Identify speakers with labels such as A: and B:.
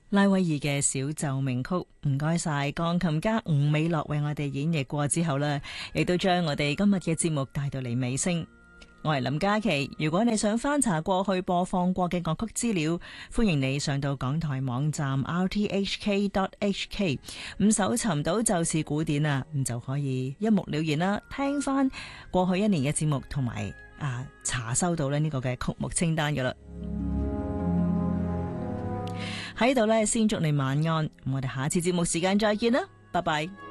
A: 拉威爾嘅小奏鳴曲，唔該晒鋼琴家吳美樂為我哋演繹過之後呢，亦都將我哋今日嘅節目帶到嚟尾聲。我係林嘉琪，如果你想翻查過去播放過嘅樂曲資料，歡迎你上到港台網站 rthk.hk， 搜尋到就是古典啊，咁就可以一目了然啦，聽翻過去一年嘅節目，同埋查收到呢個嘅曲目清單噶啦。喺度呢，先祝你晚安，我哋下次節目時間再見啦，拜拜。